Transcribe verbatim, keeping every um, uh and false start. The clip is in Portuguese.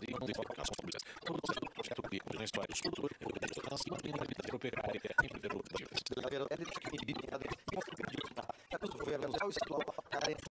não tem focação públicas. Quando você tem um projeto que é uma história de estudo, eu vou ter que assim, tem uma vida agropecuária, em primeiro lugar.